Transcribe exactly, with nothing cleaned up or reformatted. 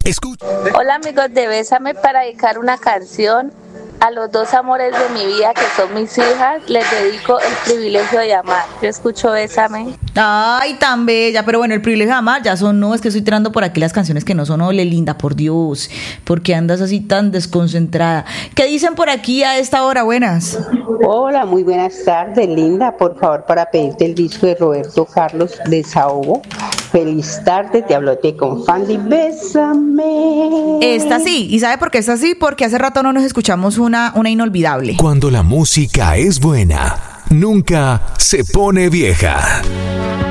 Escucha. Hola amigos de Bésame, para dedicar una canción a los dos amores de mi vida que son mis hijas, les dedico El privilegio de amar. Yo escucho Bésame. Ay, tan bella, pero bueno, El privilegio de amar ya son, no, es que estoy tirando por aquí las canciones que no son. Ole, linda, por Dios, ¿por qué andas así tan desconcentrada? ¿Qué dicen por aquí a esta hora? Buenas. Hola, muy buenas tardes, linda. Por favor, para pedirte el disco de Roberto Carlos, Desahogo. Feliz tarde, te hablo te con Fandy, Bésame. Esta sí, ¿y sabe por qué esta sí? Porque hace rato no nos escuchamos una, una inolvidable. Cuando la música es buena, nunca se pone vieja.